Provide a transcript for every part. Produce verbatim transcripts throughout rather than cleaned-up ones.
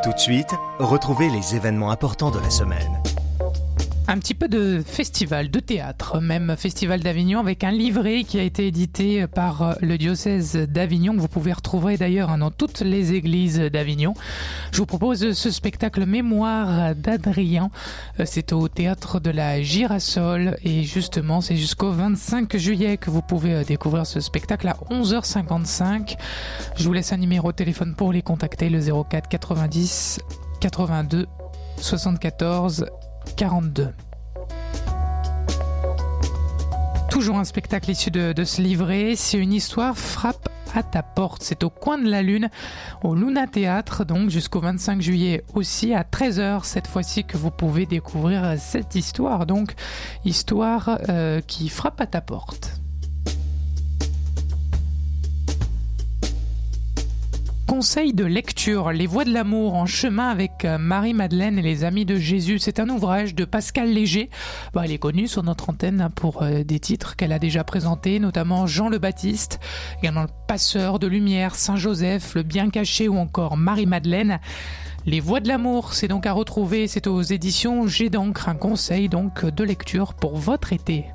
Tout de suite, retrouvez les événements importants de la semaine. Un petit peu de festival, de théâtre, même Festival d'Avignon, avec un livret qui a été édité par le diocèse d'Avignon, que vous pouvez retrouver d'ailleurs dans toutes les églises d'Avignon. Je vous propose ce spectacle Mémoire d'Adrien. C'est au théâtre de la Girasole et justement c'est jusqu'au vingt-cinq juillet que vous pouvez découvrir ce spectacle à onze heures cinquante-cinq. Je vous laisse un numéro de téléphone pour les contacter, le zéro quatre quatre-vingt-dix quatre-vingt-deux soixante-quatorze quarante-deux. Toujours un spectacle issu de, de ce livret, c'est une histoire frappe à ta porte. C'est au coin de la Lune, au Luna Théâtre, donc jusqu'au vingt-cinq juillet aussi, à treize heures cette fois-ci que vous pouvez découvrir cette histoire. Donc, histoire euh, qui frappe à ta porte. Conseil de lecture, Les Voies de l'amour en chemin avec Marie-Madeleine et les Amis de Jésus. C'est un ouvrage de Pascal Léger. Bah, elle est connue sur notre antenne pour euh, des titres qu'elle a déjà présentés, notamment Jean le Baptiste, également Le Passeur de lumière, Saint-Joseph, Le Bien caché ou encore Marie-Madeleine. Les Voies de l'amour, c'est donc à retrouver, c'est aux éditions Jet d'encre, un conseil donc de lecture pour votre été.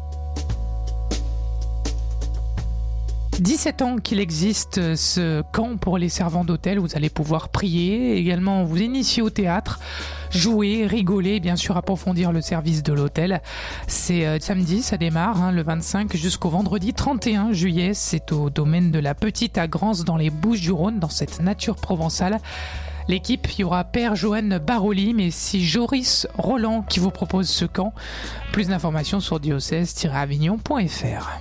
dix-sept ans qu'il existe ce camp pour les servants d'hôtel où vous allez pouvoir prier, également vous initier au théâtre, jouer, rigoler, bien sûr approfondir le service de l'hôtel. C'est euh, samedi, ça démarre, hein, le vingt-cinq jusqu'au vendredi trente et un juillet. C'est au domaine de la Petite Agrance dans les Bouches-du-Rhône, dans cette nature provençale. L'équipe, il y aura Père Johan Baroli, mais c'est Joris Roland qui vous propose ce camp. Plus d'informations sur diocèse tiret avignon point f r.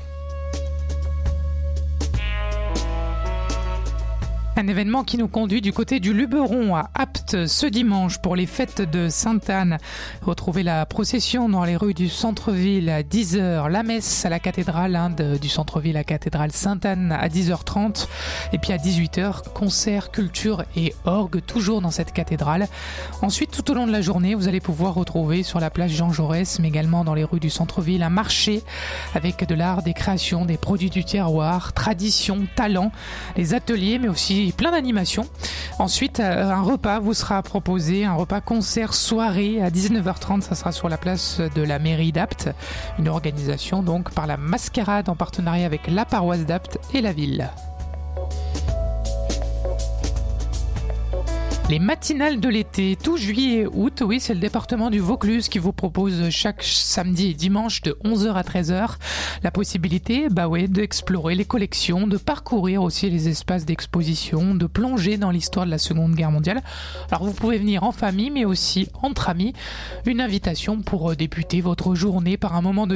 Un événement qui nous conduit du côté du Luberon à Apt ce dimanche pour les fêtes de Sainte-Anne. Retrouvez la procession dans les rues du centre-ville à dix heures, la messe à la cathédrale hein, de, du centre-ville à cathédrale Sainte-Anne à dix heures trente et puis à dix-huit heures, concert, culture et orgue toujours dans cette cathédrale. Ensuite, tout au long de la journée, vous allez pouvoir retrouver sur la place Jean Jaurès, mais également dans les rues du centre-ville, un marché avec de l'art, des créations, des produits du terroir, tradition, talent, des ateliers, mais aussi plein d'animations. Ensuite, un repas vous sera proposé, un repas concert soirée à dix-neuf heures trente, ça sera sur la place de la mairie d'Apt, une organisation donc par la Mascarade en partenariat avec la paroisse d'Apt et la ville. Les matinales de l'été, tout juillet et août, oui, c'est le département du Vaucluse qui vous propose chaque samedi et dimanche de onze heures à treize heures la possibilité, bah ouais, d'explorer les collections, de parcourir aussi les espaces d'exposition, de plonger dans l'histoire de la Seconde Guerre mondiale. Alors vous pouvez venir en famille, mais aussi entre amis. Une invitation pour débuter votre journée par un moment de